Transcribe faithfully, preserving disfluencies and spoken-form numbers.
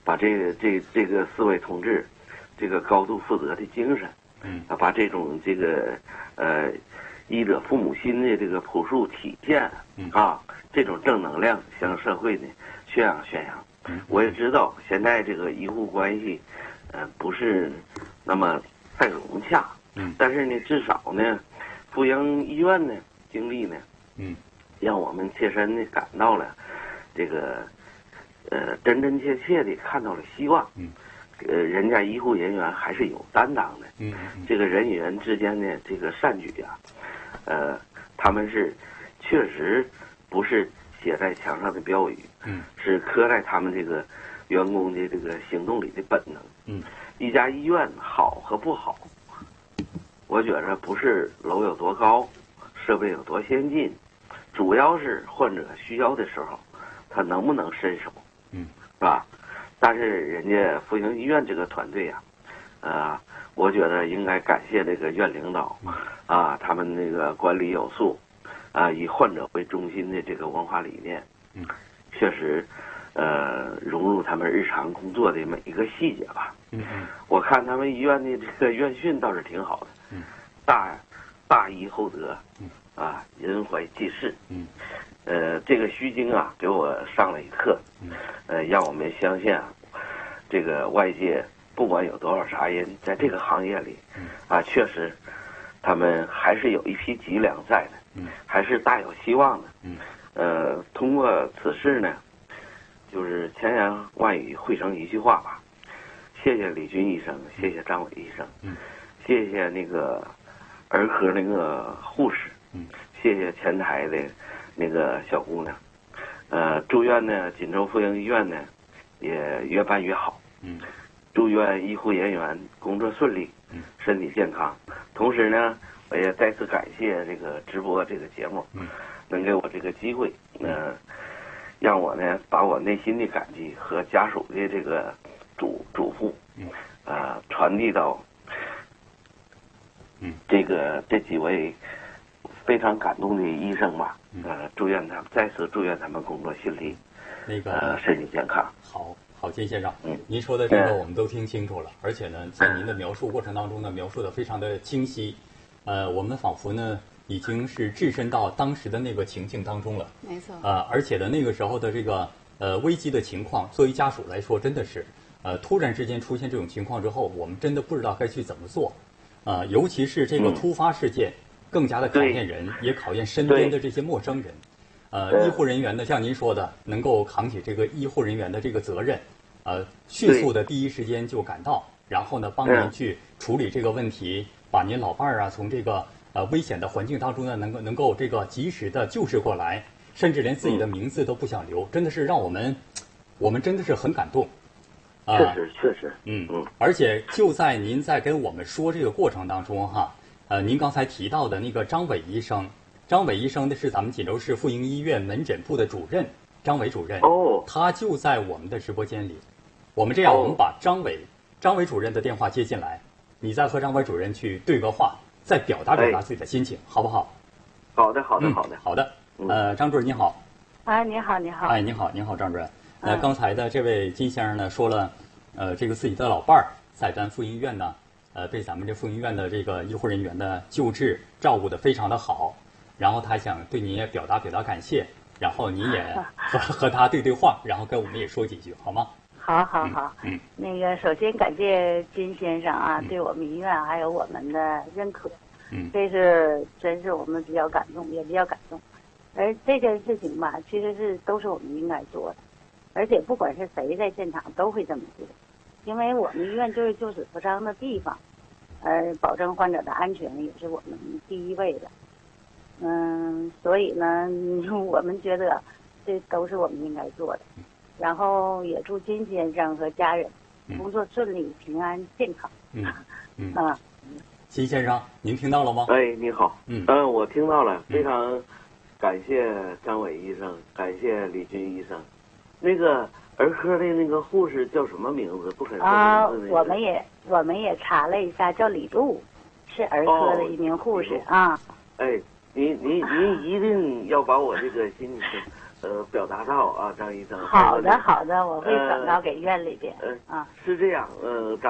把这个这这个四位同志这个高度负责的精神， 嗯， 啊，把这种这个呃医者父母心的这个朴素体现， 嗯啊，这种正能量向社会呢宣扬宣扬。 嗯， 我也知道现在这个医护关系，呃，不是那么太融洽， 嗯， 但是呢，至少呢，阜阳医院呢经历呢， 嗯， 让我们切身的感到了这个呃真真切切的看到了希望。 嗯， 呃，人家医护人员还是有担当的。 嗯嗯， 这个人与人之间的这个善举啊，呃，他们是确实不是写在墙上的标语， 嗯， 是刻在他们这个员工的这个行动里的本能。 嗯， 一家医院好和不好，我觉着不是楼有多高，设备有多先进，主要是患者需要的时候，他能不能伸手， 嗯， 是吧？但是人家阜阳医院这个团队呀、啊，呃，我觉得应该感谢这个院领导，啊，他们那个管理有素，啊，以患者为中心的这个文化理念， 嗯， 确实，呃，融入他们日常工作的每一个细节吧。 嗯嗯， 我看他们医院的这个院训倒是挺好的， 嗯， 大大医厚德， 嗯， 啊，人怀济世， 嗯， 呃，这个虚惊啊，给我上了一课， 嗯， 呃，让我们相信啊，这个外界不管有多少杂人，在这个行业里， 嗯， 啊，确实，他们还是有一批脊梁在的， 嗯， 还是大有希望的， 嗯， 呃，通过此事呢，就是千言万语汇成一句话吧。谢谢李军医生，谢谢张伟医生， 嗯， 谢谢那个儿科那个护士， 嗯， 谢谢前台的那个小姑娘，呃，祝愿呢锦州阜阳医院呢也越办越好， 嗯， 祝愿医护人员工作顺利， 嗯， 身体健康。同时呢，我也再次感谢这个直播这个节目， 嗯， 能给我这个机会，呃，让我呢把我内心的感激和家属的这个嘱嘱咐， 嗯， 呃，传递到， 嗯， 这个这几位非常感动的医生吧， 嗯、 呃，祝愿他们再次祝愿他们工作顺利， 那个、 呃、身体健康。 好，好，金先生， 嗯， 您说的这个我们都听清楚了，而且呢，在您的描述过程当中呢，描述的非常的清晰，呃，我们仿佛呢已经是置身到当时的那个情境当中了， 没错， 呃，而且呢，那个时候的这个呃危机的情况，作为家属来说，真的是。呃，突然之间出现这种情况之后，我们真的不知道该去怎么做，呃，尤其是这个突发事件，更加的考验人，也考验身边的这些陌生人。呃，医护人员呢，像您说的，能够扛起这个医护人员的这个责任，呃，迅速的第一时间就赶到，然后呢，帮您去处理这个问题，把您老伴儿啊从这个呃危险的环境当中呢，能够能够这个及时的救治过来，甚至连自己的名字都不想留，真的是让我们，我们真的是很感动。 确实，确实， 嗯嗯，而且就在您在跟我们说这个过程当中哈，呃，您刚才提到的那个张伟医生，张伟医生呢是咱们锦州市妇婴医院门诊部的主任，张伟主任， 哦， 他就在我们的直播间里。我们这样，我们把张伟张伟主任的电话接进来，你再和张伟主任去对个话，再表达表达自己的心情，好不好？ 好的，好的，好的， 好的。呃，张主任你好。 啊，你好，你好。 哎，你好，你好，张主任。那刚才的这位金先生呢说了。呃，这个自己的老伴儿在咱妇婴医院呢，呃，被咱们这妇婴医院的这个医护人员的救治照顾得非常的好，然后他想对您也表达表达感谢，然后你也和和他对对话，然后跟我们也说几句，好吗？ 好，好，好。 嗯。嗯那个，首先感谢金先生啊，嗯、对我们医院还有我们的认可， 嗯， 这是真是我们比较感动，也比较感动。而这件事情吧，其实是都是我们应该做的。而且不管是谁在现场都会这么做，因为我们医院就是救死扶伤的地方，呃，保证患者的安全也是我们第一位的。嗯，所以呢，我们觉得这都是我们应该做的。然后也祝金先生和家人工作顺利、平安、健康。 嗯嗯啊， 金先生，您听到了吗？ 哎，你好。 嗯嗯，我听到了，非常感谢张伟医生，感谢李军医生。那个儿科的那个护士叫什么名字？不肯说啊， 名字那个。 我们也我们也查了一下，叫李璐，是儿科的一名护士、 哦、 啊。 哎，您您您一定要把我这个心呃表达到啊，张医生。 好的，好的，我会转告给院里边。 呃， 啊， 是这样，呃，张。